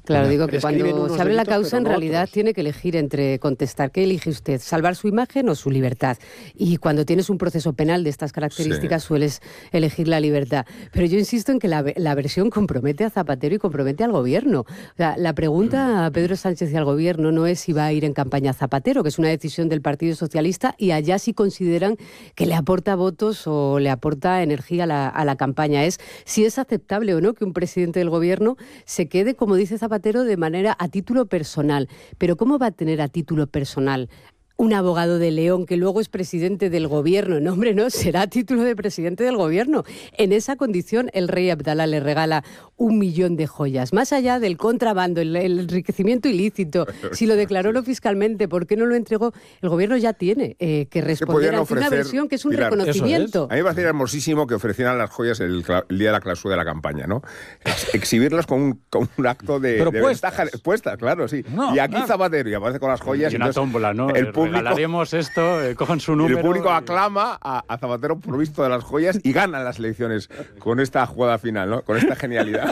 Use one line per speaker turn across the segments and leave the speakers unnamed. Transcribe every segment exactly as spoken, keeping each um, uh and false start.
Claro, digo que cuando se abre la causa, en realidad otros. tiene que elegir entre contestar. ¿Qué elige usted? ¿Salvar su imagen o su libertad? Y cuando tienes un proceso penal de estas características, sí. sueles elegir la libertad. Pero yo insisto en que la, la versión compromete a Zapatero y compromete al gobierno. O sea, la pregunta a Pedro Sánchez y al gobierno no es si va a ir en campaña Zapatero, que es una decisión del Partido Socialista, y allá sí consideran que le aporta votos o le aporta energía a la, a la campaña. Es si es aceptable o no que un presidente del gobierno se quede, como dice Zapatero, de manera a título personal. Pero ¿cómo va a tener a título personal un abogado de León que luego es presidente del gobierno? No, hombre, no, será a título de presidente del gobierno. En esa condición, el rey Abdalá le regala un millón de joyas. Más allá del contrabando, el, el enriquecimiento ilícito, si lo declaró no fiscalmente, ¿por qué no lo entregó? El gobierno ya tiene eh, que responder ante una versión que es un Pilar, reconocimiento.
Es. A mí me parece hermosísimo que ofrecieran las joyas el, el día de la clausura de la campaña, ¿no? Ex- exhibirlas con un, con un acto de,
Pero
de
puestas.
ventaja. Puestas, claro, sí.
No,
y aquí
claro.
Zapatero, y aparece con las joyas.
Y una
entonces,
tómbola, ¿no?
El público,
regalaremos esto, eh, cojan su número.
el público
y...
aclama a, a Zapatero provisto de las joyas y gana las elecciones con esta jugada final, ¿no? Con esta genialidad.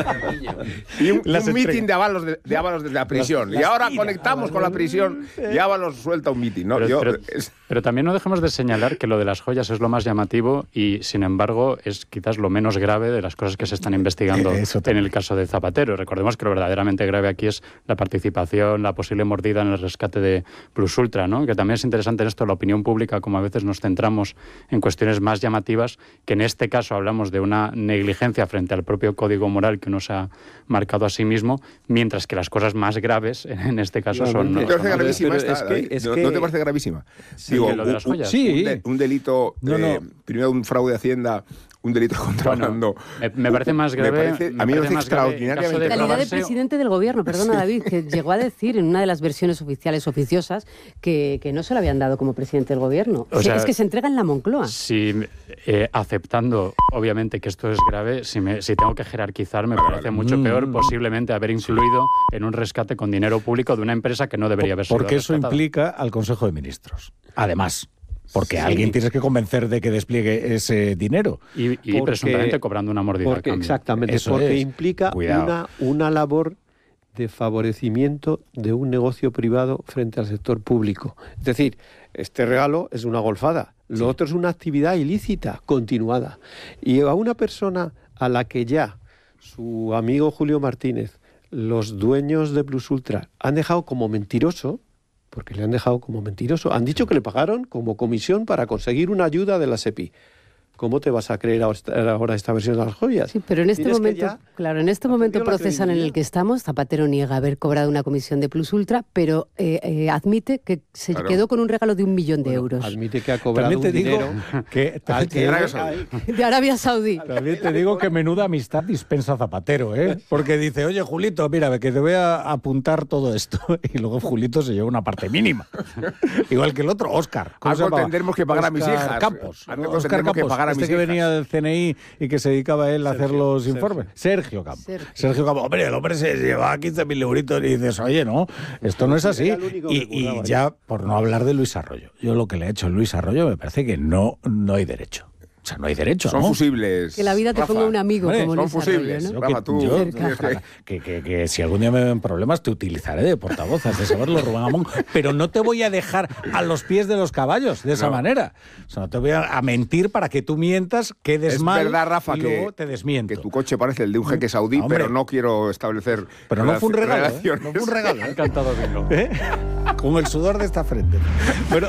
Y un, un mitin de Ábalos, de, de Ábalos desde la prisión. Las, las y ahora tiras, conectamos con la prisión y Ábalos suelta un mitin, ¿no?
Pero,
Yo,
pero,
es...
pero también no dejemos de señalar que lo de las joyas es lo más llamativo y, sin embargo, es quizás lo menos grave de las cosas que se están investigando en el caso de Zapatero. Recordemos que lo verdaderamente grave aquí es la participación, la posible mordida en el rescate de Plus Ultra, ¿no? Que también es interesante en esto la opinión pública, como a veces nos centramos en cuestiones más llamativas, que en este caso hablamos de una negligencia frente al propio código moral que uno se ha marcado a sí mismo, mientras que las cosas más graves en este caso no, son...
¿No te parece gravísima esta?
Es que, es
¿No,
que...
¿No te parece gravísima?
Sí,
Digo,
que lo de las joyas.
Un,
sí.
un, de, un delito,
no, no.
Eh, primero un fraude de Hacienda, un delito de contrabando.
Bueno, me, me parece más grave...
Me parece,
me
a mí me
parece
parece
más
extraordinariamente
grave
La calidad de presidente del gobierno, perdona
sí.
David, que llegó a decir en una de las versiones oficiales oficiosas que, que no se lo habían dado como presidente del gobierno.
O sea,
es que se entrega en la Moncloa.
Si, eh, aceptando, obviamente, que esto es grave, si, me, si tengo que jerarquizar, me parece mucho peor posiblemente haber influido en un rescate con dinero público de una empresa que no debería haber sido
Porque eso
rescatada.
implica al Consejo de Ministros. Además... Porque
sí.
a alguien tienes que convencer de que despliegue ese dinero.
Y, y porque, presuntamente cobrando una mordida.
Porque, exactamente,
Eso
porque
es.
implica
Cuidado.
una, una labor de favorecimiento de un negocio privado frente al sector público. Es decir, este regalo es una golfada, lo sí. otro es una actividad ilícita, continuada. Y a una persona a la que ya su amigo Julio Martínez, los dueños de Plus Ultra, han dejado como mentiroso, porque le han dejado como mentiroso. Han dicho que le pagaron como comisión para conseguir una ayuda de la SEPI. ¿Cómo te vas a creer ahora esta versión de las joyas?
Sí, pero en este momento, claro, en este momento procesan en el que estamos, Zapatero niega haber cobrado una comisión de Plus Ultra, pero eh, eh, admite que se claro. quedó con un regalo de un millón de
bueno,
euros.
Admite que ha cobrado
también te
un
digo
dinero
que,
al que
de,
Arabia
Saudí.
de Arabia Saudí.
También te digo que menuda amistad dispensa Zapatero, ¿eh? Porque dice, oye, Julito, mira, que te voy a apuntar todo esto. Y luego Julito se lleva una parte mínima. Igual que el otro, Óscar.
Algo tendremos que pagar
Oscar
a mis hijas.
Campos.
Algo
Óscar
Campos, que pagar a mis
este que
hijas.
venía del C N I y que se dedicaba él a
Sergio,
hacer los
Sergio.
informes. Sergio Campos.
Sergio.
Sergio Campos. Hombre, el hombre se lleva quince mil euritos y dices, oye, no, esto no es así. Y, y ya, por no hablar de Luis Arroyo. Yo lo que le he hecho a Luis Arroyo me parece que no, no hay derecho. O sea, no hay derecho,
Son
¿no?
fusibles.
Que la vida te
Rafa.
ponga un amigo
Hombre,
como
son
Luis
fusibles.
Arroyo, ¿no?
Rafa, tú,
yo,
tú tienes que-
que, que, que si algún día me ven problemas te utilizaré de portavoz, has de saberlo, Rubén Amón, pero no te voy a dejar a los pies de los caballos de esa
No.
manera. O sea, no te voy a, a mentir para que tú mientas, quedes
Es
mal
verdad, Rafa,
y
que,
luego te desmiento.
que tu coche parece el de un jeque saudí,
Hombre.
pero no quiero establecer
Pero no fue un regalo, ¿eh?
relaciones.
No fue un regalo.
Me ha encantado bingo.
¿Eh? Con el sudor de esta frente. Pero...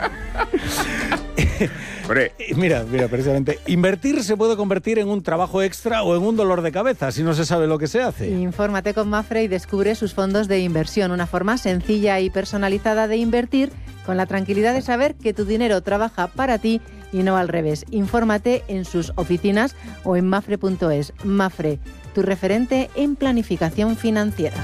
Hombre,
Mira, mira, precisamente, invertir se puede convertir en un trabajo extra o en un dolor de cabeza si no se sabe lo que se hace.
Infórmate con Mapfre y descubre sus fondos de inversión, una forma sencilla y personalizada de invertir con la tranquilidad de saber que tu dinero trabaja para ti y no al revés. Infórmate en sus oficinas o en mafre punto es. Mafre, tu referente en planificación financiera.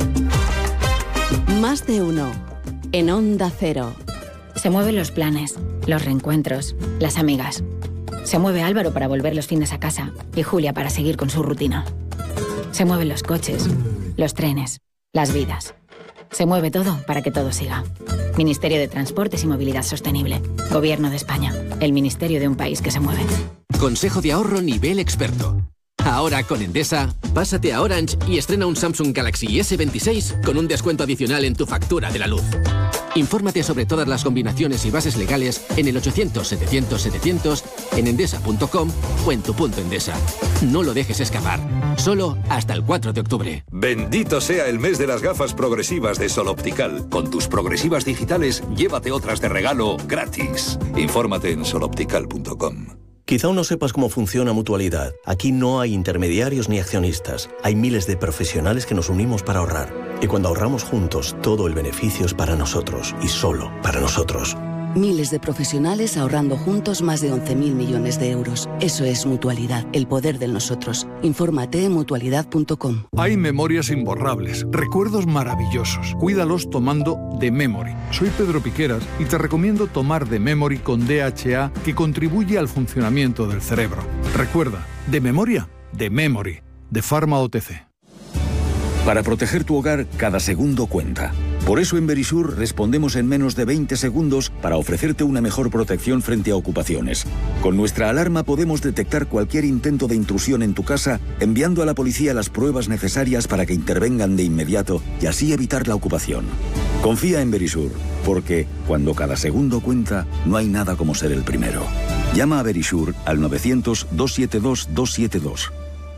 Más de uno. En Onda Cero.
Se mueven los planes, los reencuentros, las amigas. Se mueve Álvaro para volver los fines a casa y Julia para seguir con su rutina. Se mueven los coches, los trenes, las vidas. Se mueve todo para que todo siga. Ministerio de Transportes y Movilidad Sostenible. Gobierno de España. El ministerio de un país que se mueve.
Consejo de ahorro nivel experto. Ahora con Endesa, pásate a Orange y estrena un Samsung Galaxy ese veintiséis con un descuento adicional en tu factura de la luz. Infórmate sobre todas las combinaciones y bases legales en el ochocientos setecientos setecientos, en endesa punto com o en tu punto Endesa. No lo dejes escapar. Solo hasta el cuatro de octubre.
Bendito sea el mes de las gafas progresivas de Sol Optical. Con tus progresivas digitales, llévate otras de regalo gratis. Infórmate en sol optical punto com.
Quizá aún no sepas cómo funciona Mutualidad. Aquí no hay intermediarios ni accionistas. Hay miles de profesionales que nos unimos para ahorrar. Y cuando ahorramos juntos, todo el beneficio es para nosotros y solo para nosotros.
Miles de profesionales ahorrando juntos más de once mil millones de euros. Eso es Mutualidad, el poder del nosotros. Infórmate en mutualidad punto com.
Hay memorias imborrables, recuerdos maravillosos. Cuídalos tomando The Memory. Soy Pedro Piqueras y te recomiendo tomar The Memory con D H A, que contribuye al funcionamiento del cerebro. Recuerda, de memoria, The Memory, de Pharma O T C.
Para proteger tu hogar, cada segundo cuenta. Por eso en Verisur respondemos en menos de veinte segundos para ofrecerte una mejor protección frente a ocupaciones. Con nuestra alarma podemos detectar cualquier intento de intrusión en tu casa, enviando a la policía las pruebas necesarias para que intervengan de inmediato y así evitar la ocupación. Confía en Verisur, porque cuando cada segundo cuenta, no hay nada como ser el primero. Llama a Verisur al novecientos, doscientos setenta y dos, doscientos setenta y dos.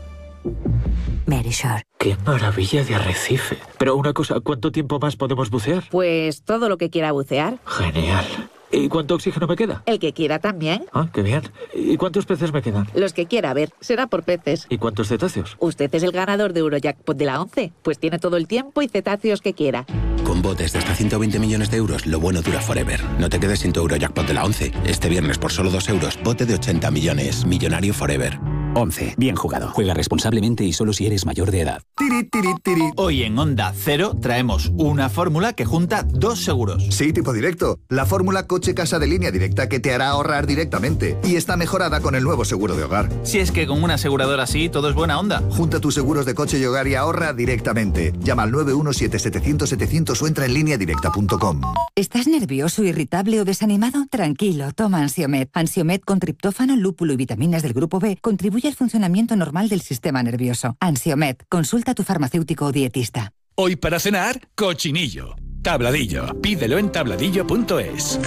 Verisur.
¡Qué maravilla de arrecife! Pero una cosa, ¿cuánto tiempo más podemos bucear?
Pues todo lo que quiera bucear.
Genial. ¿Y cuánto oxígeno me queda?
El que quiera también.
Ah, qué bien. ¿Y cuántos peces me quedan?
Los que quiera, a ver, será por peces.
¿Y cuántos cetáceos?
Usted es el ganador de Eurojackpot de la once, pues tiene todo el tiempo y cetáceos que quiera.
Con botes de hasta ciento veinte millones de euros, lo bueno dura forever. No te quedes sin tu Eurojackpot de la once. Este viernes por solo dos euros, bote de ochenta millones. Millonario forever.
once. Bien jugado. Juega responsablemente y solo si eres mayor de edad.
Tiri, tiri, tiri. Hoy en Onda Cero traemos una fórmula que junta dos seguros.
Sí, tipo directo. La fórmula coche-casa de línea directa que te hará ahorrar directamente. Y está mejorada con el nuevo seguro de hogar.
Si es que con una aseguradora así todo es buena onda.
Junta tus seguros de coche y hogar y ahorra directamente. Llama al nueve uno siete, setecientos, setecientos o entra en línea directa punto com.
¿Estás nervioso, irritable o desanimado? Tranquilo, toma Ansiomed. Ansiomed con triptófano, lúpulo y vitaminas del grupo B contribuye al funcionamiento normal del sistema nervioso. Ansiomed, consulta a tu farmacéutico o dietista.
Hoy para cenar, cochinillo. Tabladillo. Pídelo en tabladillo punto es.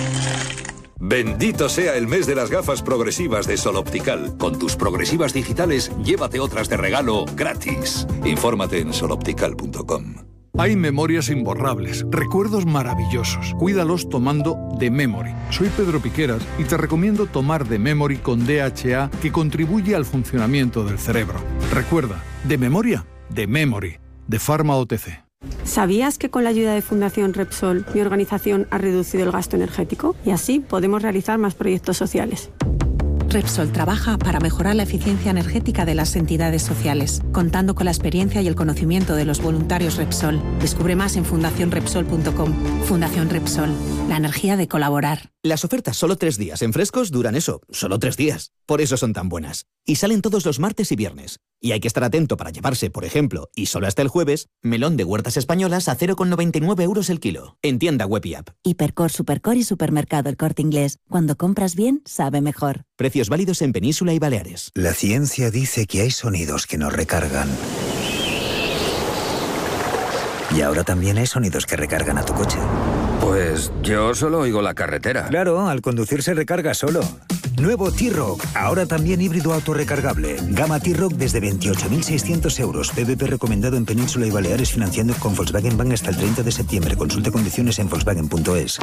Bendito sea el mes de las gafas progresivas de Sol Optical. Con tus progresivas digitales, llévate otras de regalo gratis. Infórmate en sol optical punto com.
Hay memorias imborrables, recuerdos maravillosos. Cuídalos tomando The Memory. Soy Pedro Piqueras y te recomiendo tomar The Memory con D H A, que contribuye al funcionamiento del cerebro. Recuerda, de memoria, The Memory, de Pharma O T C.
¿Sabías que con la ayuda de Fundación Repsol, mi organización ha reducido el gasto energético? Y así podemos realizar más proyectos sociales.
Repsol trabaja para mejorar la eficiencia energética de las entidades sociales, contando con la experiencia y el conocimiento de los voluntarios Repsol. Descubre más en fundación repsol punto com. Fundación Repsol, la energía de colaborar.
Las ofertas solo tres días en Frescos duran eso, solo tres días. Por eso son tan buenas. Y salen todos los martes y viernes. Y hay que estar atento para llevarse, por ejemplo, y solo hasta el jueves, melón de Huertas Españolas a cero coma noventa y nueve euros el kilo. En tienda web y app.
Hipercor, Supercor y Supermercado El Corte Inglés. Cuando compras bien, sabe mejor.
Precios válidos en Península y Baleares.
La ciencia dice que hay sonidos que nos recargan. Y ahora también hay sonidos que recargan a tu coche.
Pues yo solo oigo la carretera.
Claro, al conducir se recarga solo. Nuevo T-Rock, ahora también híbrido autorrecargable. Gama T-Rock desde veintiocho mil seiscientos euros. P V P recomendado en Península y Baleares, financiando con Volkswagen Bank hasta el treinta de septiembre. Consulte condiciones en volkswagen punto es.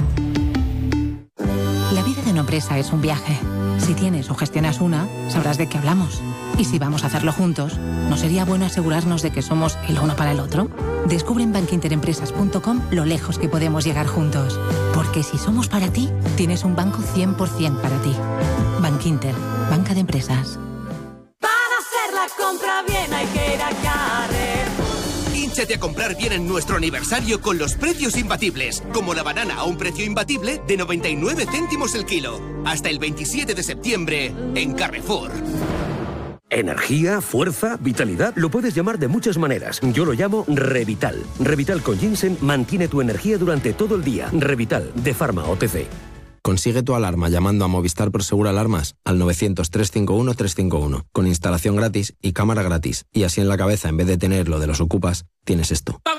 La vida de una empresa es un viaje. Si tienes o gestionas una, sabrás de qué hablamos. Y si vamos a hacerlo juntos, ¿no sería bueno asegurarnos de que somos el uno para el otro? Descubre en bankinterempresas punto com lo lejos que podemos llegar juntos. Porque si somos para ti, tienes un banco cien por ciento para ti. Bankinter, banca de empresas.
Para hacer la compra bien hay que ir a Carrer.
Hínchate a comprar bien en nuestro aniversario con los precios imbatibles. Como la banana a un precio imbatible de noventa y nueve céntimos el kilo. Hasta el veintisiete de septiembre en Carrefour.
Energía, fuerza, vitalidad, lo puedes llamar de muchas maneras. Yo lo llamo Revital. Revital con ginseng mantiene tu energía durante todo el día. Revital, de Pharma O T C.
Consigue tu alarma llamando a Movistar Prosegur Alarmas al novecientos, trescientos cincuenta y uno, trescientos cincuenta y uno, con instalación gratis y cámara gratis. Y así en la cabeza, en vez de tener lo de los ocupas, tienes esto.